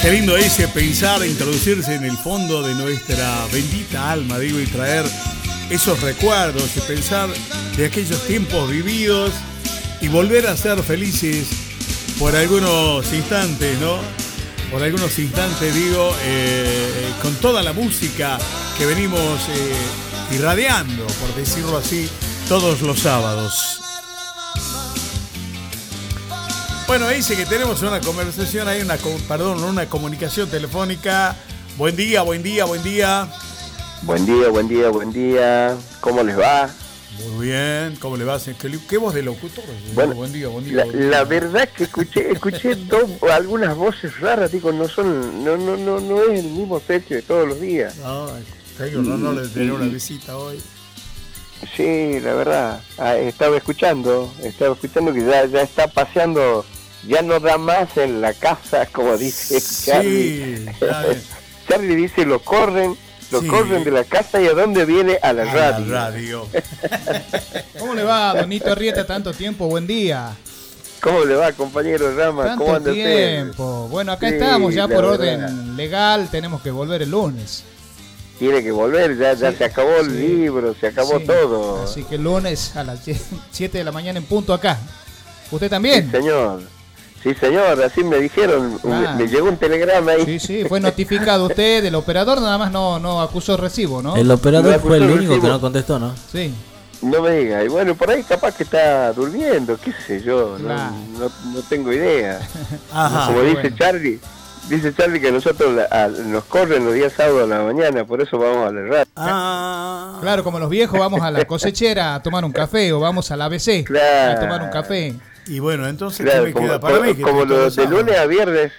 Qué lindo ese pensar, introducirse en el fondo de nuestra bendita alma, digo, y traer esos recuerdos y pensar de aquellos tiempos vividos y volver a ser felices por algunos instantes, ¿no? Por algunos instantes, digo, con toda la música que venimos irradiando, por decirlo así, todos los sábados. Bueno, dice que tenemos una conversación, hay una comunicación telefónica. Buen día, buen día, buen día. Buen día, buen día, buen día. ¿Cómo les va? Muy bien, ¿cómo le va? ¿Qué voz de locutor? Bueno, buen día, buen día. La verdad es que escuché algunas voces raras, digo, no es el mismo sexo de todos los días. No, tengo el honor de tener una visita hoy. Sí, la verdad, estaba escuchando que ya está paseando, ya no da más en la casa, como dice Charlie. Sí, Charlie dice, lo corren de la casa, ¿y a dónde viene? A la radio. ¿Cómo le va, Donito Arrieta, tanto tiempo? Buen día. ¿Cómo le va, compañero Rama? Tanto ¿Cómo anda tiempo. usted? Bueno, acá estamos ya por orden legal, tenemos que volver el lunes. Tiene que volver, ya se acabó el libro, se acabó todo. Así que el lunes a las 7 de la mañana en punto acá. ¿Usted también? Sí, señor, así me dijeron, me llegó un telegrama ahí. Sí, fue notificado usted, el operador nada más no acusó recibo, ¿no? El operador fue el único que no contestó, ¿no? Sí. No me diga, y bueno, por ahí capaz que está durmiendo, qué sé yo, no tengo idea. Ajá, como dice Charlie. Dice Charlie que nosotros nos corren los días sábados a la mañana, por eso vamos a la radio. Claro, como los viejos vamos a la cosechera a tomar un café o vamos al ABC a tomar un café. Y bueno, entonces, ¿qué me queda para mí? Como de lunes a viernes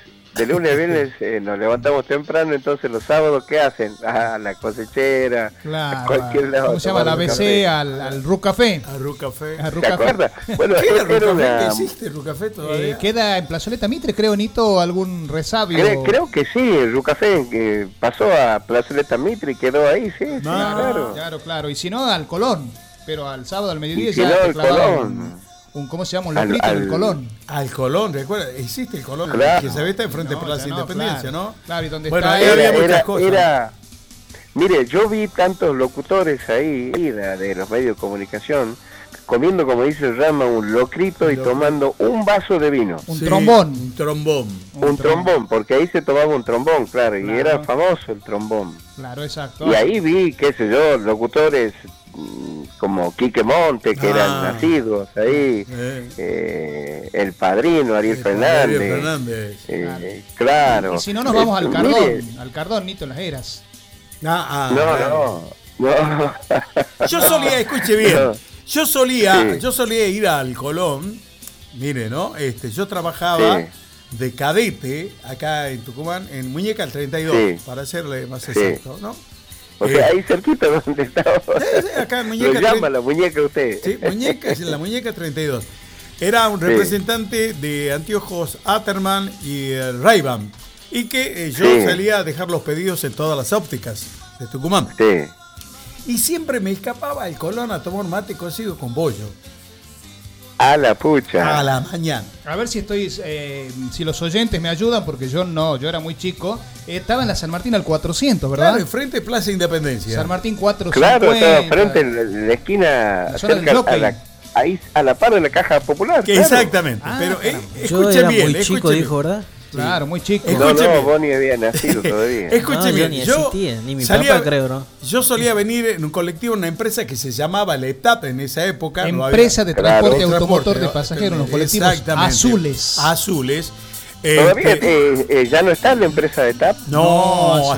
nos levantamos temprano, entonces los sábados, ¿qué hacen? A la cosechera, claro, a cualquier lado. ¿Cómo se llama? Al ABC, al RUC Café. Al RUC Café. ¿Te acuerdas? Bueno, ¿Qué existe el RUC Café todavía? Queda en Plazoleta Mitre, creo, Nito, algún resabio. Creo que sí, el RUC Café que pasó a Plazoleta Mitre y quedó ahí, sí, Claro. Y si no, al Colón. Pero al sábado al mediodía si ya no, te el clavaron Colón. ¿Cómo se llama? Un locrito en el Colón. Al Colón, recuerda, existe el Colón, claro. que se ve está enfrente de Plaza Independencia, claro. ¿no? Claro, y donde bueno, está ahí había muchas cosas. Mire, yo vi tantos locutores ahí de los medios de comunicación comiendo, como dice el Rama, un locrito y tomando un vaso de vino. Un trombón. Un trombón, porque ahí se tomaba un trombón, claro, y era famoso el trombón. Claro, exacto. Y ahí vi, qué sé yo, locutores como Quique Monte, que eran nacidos ahí, el padrino Ariel Fernández. Claro. Y si no, nos vamos al Cardón, Nito, en las Heras. No. Yo solía, escuche bien, yo solía ir al Colón, mire, ¿no? Yo trabajaba de cadete acá en Tucumán, en Muñeca el 32, para serle más exacto, ¿no? O sea, ahí cerquita donde estaba. Acá en Muñeca. Lo llama la muñeca usted. Sí, la Muñeca 32. Era un representante de anteojos Atterman y Ray-Ban. Y que yo salía a dejar los pedidos en todas las ópticas de Tucumán. Sí. Y siempre me escapaba al Colón a tomar mate cocido con bollo. A la pucha. A la mañana. A ver si si los oyentes me ayudan, porque yo era muy chico. Estaba en la San Martín al 400, ¿verdad? Claro, enfrente de Plaza Independencia. San Martín 450. Claro, estaba frente en la esquina, ahí a la par de la Caja Popular. Exactamente. Pero escuchen bien. Muy chico, dijo, ¿verdad? Claro, muy chico. No, vos ni había nacido todavía. Escuchen bien, ni existía, ni mi papá creo, ¿no? Yo solía venir en un colectivo, en una empresa que se llamaba La Etapa en esa época. Empresa de transporte automotor de pasajeros, los colectivos azules. ¿Todavía ya no está en la empresa de TAP? No,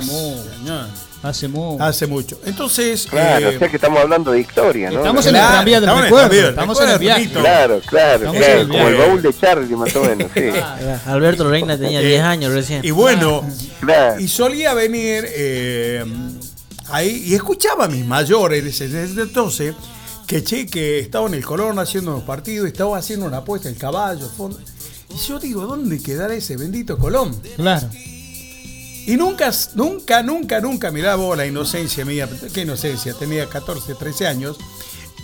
hace mucho. Entonces, claro, o sea que estamos hablando de historia, ¿no? Estamos en el tranvía del recuerdo. Estamos en el viaje. Claro, como el baúl de Charlie, más o menos, sí. Alberto Reina tenía 10 años recién. Y bueno, y solía venir ahí y escuchaba a mis mayores desde entonces que estaba en el Colón haciendo unos partidos, estaba haciendo una apuesta en caballo, fondo. Y yo digo, ¿dónde quedará ese bendito Colón? Claro. Y nunca, mirá vos la inocencia mía, ¿qué inocencia? Tenía 14, 13 años.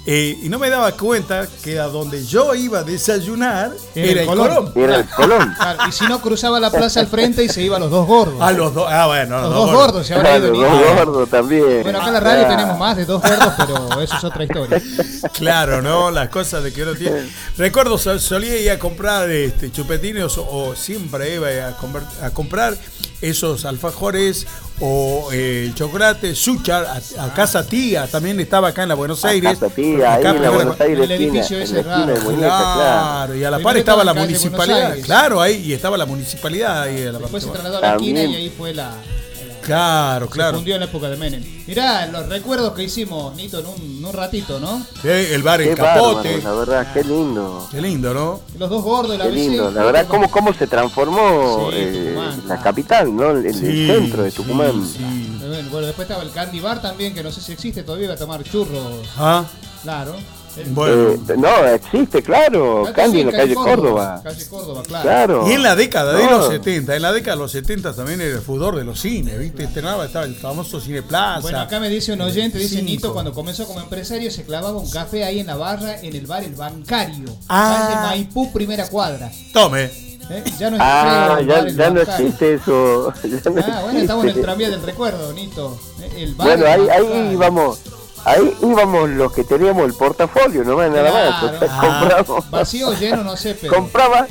Y no me daba cuenta que a donde yo iba a desayunar era el Colón. Era el Colón. Claro, y si no, cruzaba la plaza al frente y se iba a los dos gordos. A los dos. Ah, bueno, los dos gordos se habrá ido. Los dos gordos también. Bueno, acá en la radio tenemos más de dos gordos, pero eso es otra historia. Claro, ¿no? Las cosas de que uno tiene. Recuerdo, solía ir a comprar chupetines o siempre iba a comprar esos alfajores o el chocolate, Suchar, a Casa Tía, también estaba acá en la Buenos Aires. Casa Tía, ahí en la Buenos Aires, el edificio ese raro. Claro, y a la par estaba la municipalidad. Claro, ahí, y estaba la municipalidad ahí. Después se trasladó a la esquina y ahí fue la... Claro. Se fundió en la época de Menem. Mirá, los recuerdos que hicimos, Nito, en un ratito, ¿no? Sí, el bar El Capote. Bárbaro, la verdad, qué lindo. Qué lindo, ¿no? Los dos gordos, la qué lindo, la verdad, cómo se transformó la capital, ¿no? El centro de Tucumán. Sí. Bueno, después estaba el Candy Bar también, que no sé si existe todavía, iba a tomar churros. Ah. Claro. Bueno. No, existe, claro. Candy en la calle Córdoba. Calle Córdoba, claro. Y en la década de los 70, también era el furor de los cines, ¿viste? Estaba el famoso Cine Plaza. Bueno, acá me dice un oyente, dice Nito, cuando comenzó como empresario se clavaba un café ahí en la barra, en el bar El Bancario. De Maipú, primera cuadra. Tome. Ya no existe ya no existe eso. Bueno, estamos en el tranvía del recuerdo, Nito. El bar bueno, ahí íbamos. Ahí íbamos los que teníamos el portafolio, no más nada más. Entonces, compramos. Vacío o lleno, no sé, pero. Compraba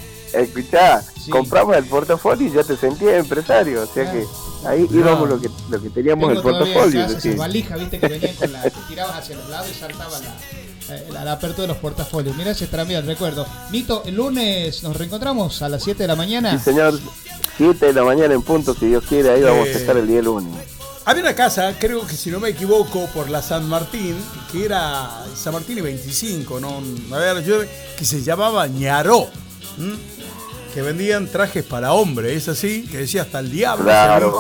el portafolio y ya te sentías empresario. O sea que ahí íbamos lo que teníamos el portafolio. Esas valijas, viste, que venían con que tiraban hacia los lados y saltaban la apertura de los portafolios. Mirá ese tranvía del recuerdo. Nito, el lunes nos reencontramos a las 7 de la mañana. Sí, señor. 7 de la mañana en punto, si Dios quiere. Ahí vamos a estar el día lunes. Había una casa, creo que si no me equivoco, por la San Martín, que era San Martín y 25, ¿no? A ver, que se llamaba Ñaró, que vendían trajes para hombre, es así, que decía hasta el diablo. Claro,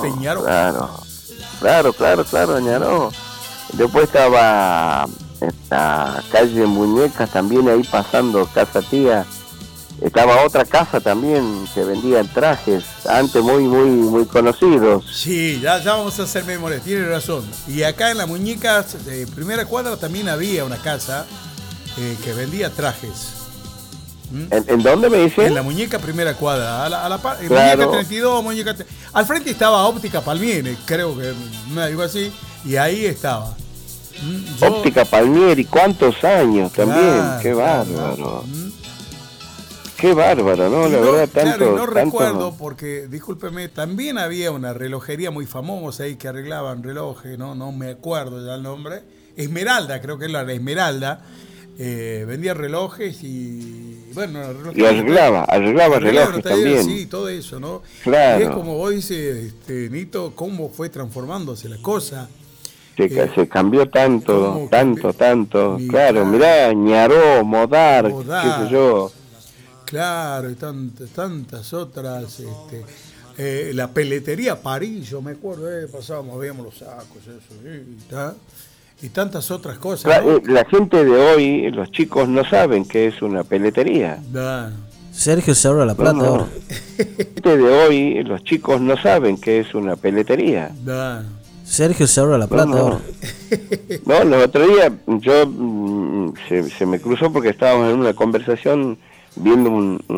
Ñaró. Después estaba esta calle de Muñecas, también ahí pasando Casa Tía. Estaba otra casa también que vendían trajes, antes muy conocidos. Sí, ya vamos a hacer memoria, tiene razón. Y acá en la Muñecas, primera cuadra, también había una casa que vendía trajes. ¿En dónde me dicen? En la Muñeca, primera cuadra, a la par, Muñeca 32, Muñeca... Al frente estaba Óptica Palmieri, creo que algo así, y ahí estaba. Óptica Palmieri, ¿cuántos años también? Qué bárbaro. Qué bárbaro, ¿no? La verdad, tanto... Claro, y no recuerdo, porque, discúlpeme, también había una relojería muy famosa ahí que arreglaban relojes, no me acuerdo ya el nombre. Esmeralda, creo que era la Esmeralda. Vendía relojes y... Bueno, y arreglaba relojes también. Sí, todo eso, ¿no? Claro. Y es como vos dices, Nito, cómo fue transformándose la cosa. Se cambió tanto. Claro, mirá, Ñaró, Modar, qué sé yo... Claro, y tantas otras, la peletería París, yo me acuerdo, pasábamos, veíamos los sacos, eso, y tantas otras cosas. ¿No? La gente de hoy, los chicos no saben qué es una peletería. Sergio se ahorra la plata ahora. La gente de hoy, los chicos no saben qué es una peletería. Sergio se ahorra la plata ahora. No, el otro día se me cruzó porque estábamos en una conversación viendo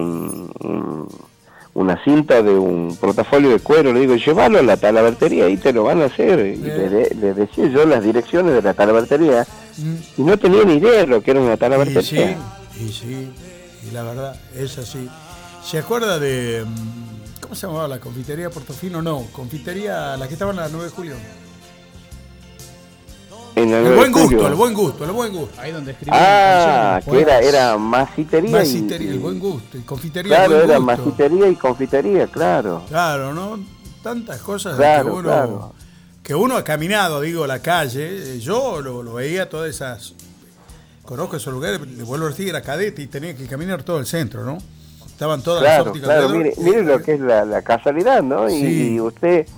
una cinta de un portafolio de cuero. Le digo, llévalo a la talabartería, ahí te lo van a hacer. Y le decía yo las direcciones de la talabartería y no tenía ni idea de lo que era una talabartería. Y la verdad es así. ¿Se acuerda de cómo se llamaba la confitería Portofino? No, confitería, la que estaba en la 9 de julio. El buen gusto. Ahí donde escribían que era masitería el buen gusto. Y confitería. Claro, buen era gusto. masitería y confitería, claro. Claro, ¿no? Tantas cosas que uno ha caminado, digo, la calle. Yo lo veía todas esas... Conozco esos lugares, le vuelvo a decir, era cadete y tenía que caminar todo el centro, ¿no? Estaban todas las ópticas. Claro, mire lo que es la casualidad, ¿no? Sí. Y usted...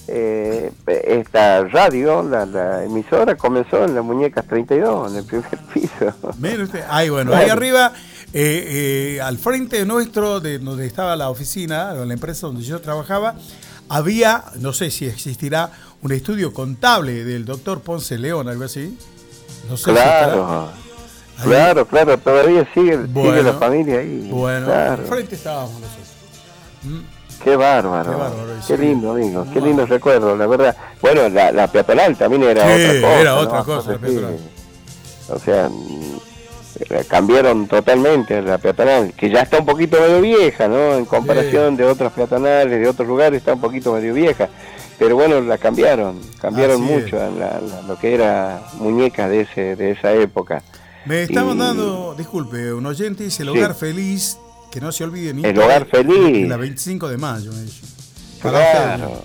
esta radio, la emisora comenzó en la Muñecas 32, en el primer piso. Mire usted, ahí arriba, al frente nuestro, de donde estaba la oficina, la empresa donde yo trabajaba, había, no sé si existirá, un estudio contable del doctor Ponce León, algo así. No sé claro. Claro, todavía sigue la familia ahí. Bueno, claro. Frente estábamos nosotros. Qué bárbaro. Qué lindo, amigo. Qué lindo recuerdo, la verdad. Bueno, la peatonal también era otra cosa. Era otra cosa, la peatonal. O sea, cambiaron totalmente la peatonal, que ya está un poquito medio vieja, ¿no? En comparación de otras peatonales, de otros lugares, está un poquito medio vieja. Pero bueno, la cambiaron mucho lo que era muñecas de esa época. Me estaban dando, disculpe, un oyente dice el hogar feliz, que no se olvide ni el hogar feliz. La 25 de mayo. Claro.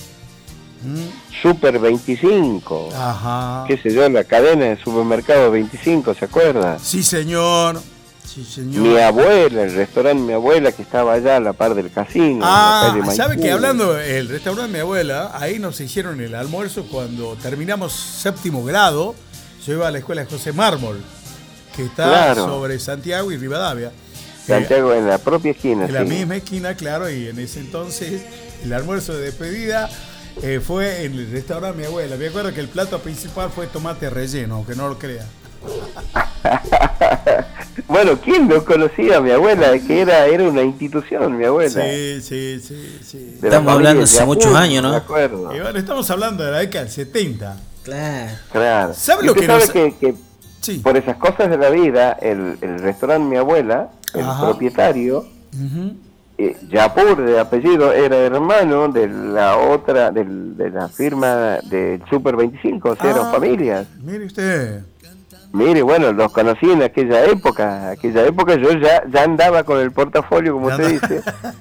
Super 25. Ajá. Qué sé yo, la cadena de supermercado 25, ¿se acuerda? Sí, señor. Mi abuela, el restaurante Mi Abuela, que estaba allá a la par del casino. ¿Sabe que hablando del restaurante Mi Abuela, ahí nos hicieron el almuerzo cuando terminamos 7º grado? Yo iba a la escuela de José Mármol, que está sobre Santiago y Rivadavia. Santiago en la propia esquina. En la misma esquina, claro, y en ese entonces el almuerzo de despedida fue en el restaurante Mi Abuela. Me acuerdo que el plato principal fue tomate relleno, aunque no lo crea. Bueno, ¿quién no conocía a mi abuela? Que era una institución, mi abuela. Sí. Estamos hablando hace muchos años, ¿no? Me acuerdo. Y bueno, estamos hablando de la década del 70. Claro. ¿Sabe lo que que por esas cosas de la vida, el restaurante Mi Abuela, el propietario, Yapur de apellido, era hermano de la otra, de la firma del Super 25, o sea, eran familias. Mire usted. Mire, bueno, los conocí en aquella época yo ya andaba con el portafolio, como usted dice.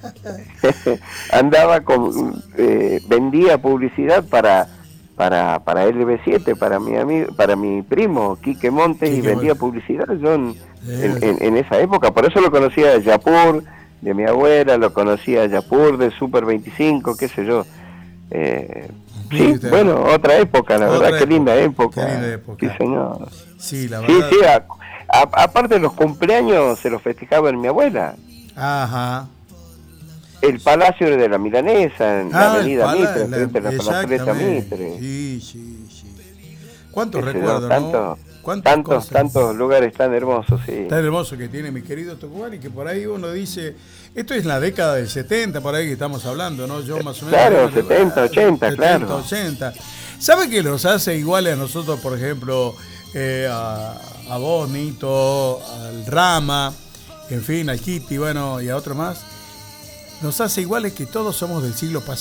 Andaba vendía publicidad para LB7, para mi amigo, para mi primo Quique Montes, y vendía publicidad yo en esa época. Por eso lo conocía a Yapur de mi abuela, lo conocía a Yapur de Super 25, qué sé yo. Sí, bueno, otra época, la verdad, qué linda época. Sí, señor. Sí, la verdad. Sí, aparte de los cumpleaños se los festejaba en mi abuela. Ajá. El Palacio de la Milanesa, en la avenida Mitre, frente a la plazoleta Mitre. Sí. ¿Cuántos recuerdos, no? Tantos lugares tan hermosos, sí. Tan hermoso que tiene mi querido Tucumán, y que por ahí uno dice, esto es la década del 70, por ahí que estamos hablando, ¿no? Yo más o menos. Claro, 70, 80, claro. 80. ¿Sabe qué nos hace iguales a nosotros, por ejemplo, a vos, Nito, al Rama, en fin, al Kitty, bueno, y a otro más? Nos hace iguales que todos somos del siglo pasado.